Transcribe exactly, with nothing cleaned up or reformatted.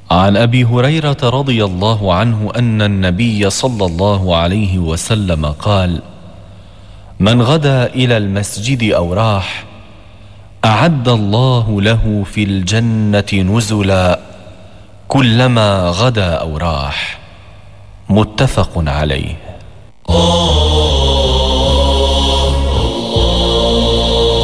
عن أبي هريرة رضي الله عنه أن النبي صلى الله عليه وسلم قال: من غدا إلى المسجد أو راح أعد الله له في الجنة نزلا كلما غدا أو راح. متفق عليه.